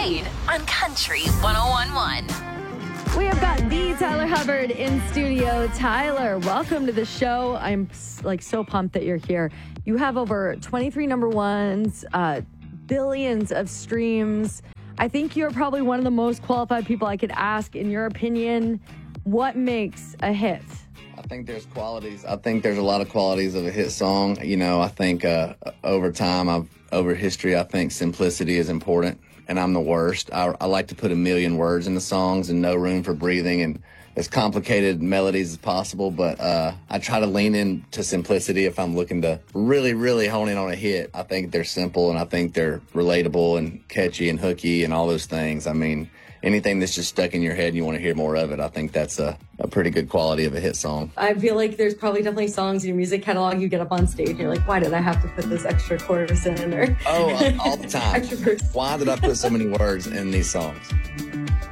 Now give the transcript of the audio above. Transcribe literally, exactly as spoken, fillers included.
Reed on Country one oh one point one. We have got the Tyler Hubbard in studio. Tyler, welcome to the show. I'm like so pumped that you're here. You have over twenty-three number ones, uh, billions of streams. I think you're probably one of the most qualified people I could ask, in your opinion, what makes a hit? I think there's qualities. I think there's a lot of qualities of a hit song. You know, I think uh, over time, I've, over history, I think simplicity is important, and I'm the worst. I, I like to put a million words in the songs and no room for breathing and as complicated melodies as possible, but uh, I try to lean into simplicity if I'm looking to really, really hone in on a hit. I think they're simple, and I think they're relatable and catchy and hooky and all those things. I mean, anything that's just stuck in your head and you want to hear more of it, I think that's a, a pretty good quality of a hit song. I feel like there's probably definitely songs in your music catalog you get up on stage and you're like, why did I have to put this extra chorus in? Or oh, all the time. Extra verse. Why did I put so many words in these songs?